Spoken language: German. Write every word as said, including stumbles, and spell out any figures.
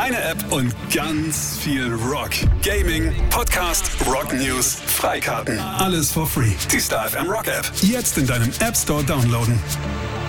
Eine App und ganz viel Rock. Gaming, Podcast, Rock News, Freikarten. Alles for free. Die Star F M Rock App. Jetzt in deinem App Store downloaden.